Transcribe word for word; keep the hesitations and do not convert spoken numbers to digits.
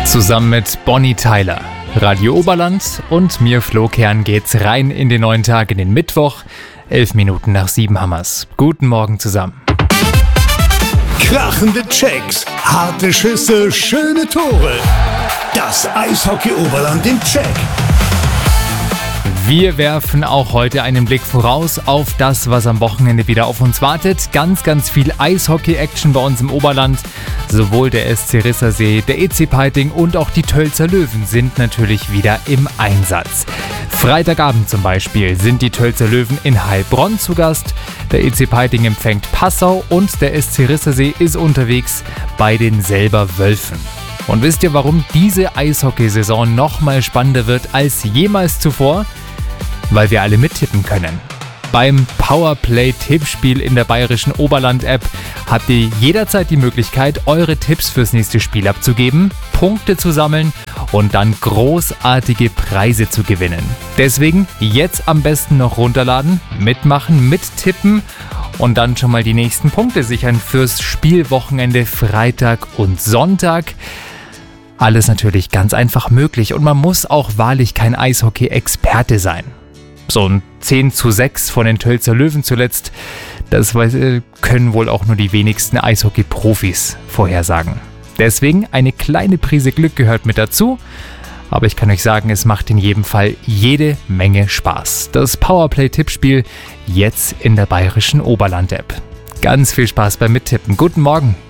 Zusammen mit Bonnie Tyler, Radio Oberland und mir Flo Kern geht's rein in den neuen Tag, in den Mittwoch. Elf Minuten nach sieben hammers. Guten Morgen zusammen. Krachende Checks, harte Schüsse, schöne Tore. Das Eishockey Oberland im Check. Wir werfen auch heute einen Blick voraus auf das, was am Wochenende wieder auf uns wartet. Ganz, ganz viel Eishockey-Action bei uns im Oberland. Sowohl der S C Rissersee, der E C Peiting und auch die Tölzer Löwen sind natürlich wieder im Einsatz. Freitagabend zum Beispiel sind die Tölzer Löwen in Heilbronn zu Gast. Der E C Peiting empfängt Passau und der S C Rissersee ist unterwegs bei den Selber Wölfen. Und wisst ihr, warum diese Eishockeysaison noch mal spannender wird als jemals zuvor? Weil wir alle mittippen können. Beim Powerplay-Tippspiel in der bayerischen Oberland-App habt ihr jederzeit die Möglichkeit, eure Tipps fürs nächste Spiel abzugeben, Punkte zu sammeln und dann großartige Preise zu gewinnen. Deswegen jetzt am besten noch runterladen, mitmachen, mittippen und dann schon mal die nächsten Punkte sichern fürs Spielwochenende Freitag und Sonntag. Alles natürlich ganz einfach möglich und man muss auch wahrlich kein Eishockey-Experte sein. So ein zehn zu sechs von den Tölzer Löwen zuletzt, das können wohl auch nur die wenigsten Eishockey-Profis vorhersagen. Deswegen eine kleine Prise Glück gehört mit dazu, aber ich kann euch sagen, es macht in jedem Fall jede Menge Spaß. Das Powerplay-Tippspiel jetzt in der bayerischen Oberland-App. Ganz viel Spaß beim Mittippen. Guten Morgen!